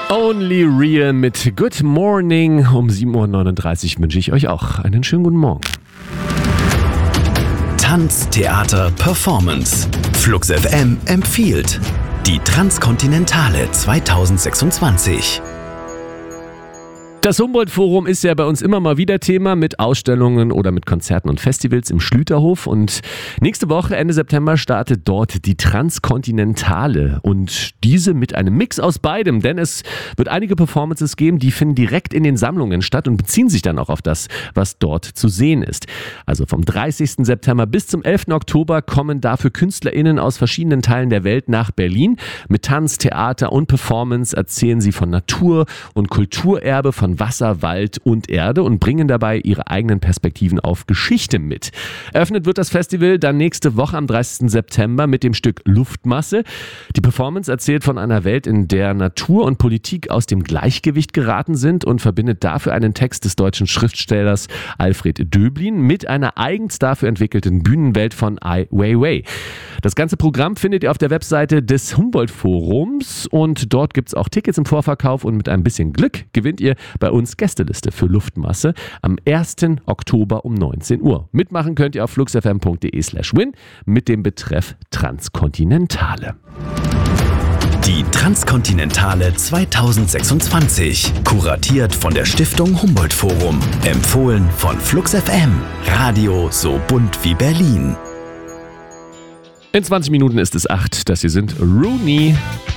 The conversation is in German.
Only Real mit Good Morning. Um 7.39 Uhr wünsche ich euch auch einen schönen guten Morgen. Tanz, Theater, Performance. Flux FM empfiehlt die Transkontinentale 2026. Das Humboldt-Forum ist ja bei uns immer mal wieder Thema mit Ausstellungen oder mit Konzerten und Festivals im Schlüterhof. Und nächste Woche, Ende September, startet dort die Transkontinentale. Und diese mit einem Mix aus beidem. Denn es wird einige Performances geben, die finden direkt in den Sammlungen statt und beziehen sich dann auch auf das, was dort zu sehen ist. Also vom 30. September bis zum 11. Oktober kommen dafür KünstlerInnen aus verschiedenen Teilen der Welt nach Berlin. Mit Tanz, Theater und Performance erzählen sie von Natur und Kulturerbe, von Wasser, Wald und Erde und bringen dabei ihre eigenen Perspektiven auf Geschichte mit. Eröffnet wird das Festival dann nächste Woche am 30. September mit dem Stück Luftmasse. Die Performance erzählt von einer Welt, in der Natur und Politik aus dem Gleichgewicht geraten sind und verbindet dafür einen Text des deutschen Schriftstellers Alfred Döblin mit einer eigens dafür entwickelten Bühnenwelt von Ai Weiwei. Das ganze Programm findet ihr auf der Webseite des Humboldt-Forums und dort gibt es auch Tickets im Vorverkauf und mit ein bisschen Glück gewinnt ihr bei uns Gästeliste für Luftmasse am 1. Oktober um 19 Uhr. Mitmachen könnt ihr auf fluxfm.de/win mit dem Betreff Transkontinentale. Die Transkontinentale 2026. Kuratiert von der Stiftung Humboldt-Forum. Empfohlen von Flux FM. Radio so bunt wie Berlin. In 20 Minuten ist es 8. Das hier sind Rooney.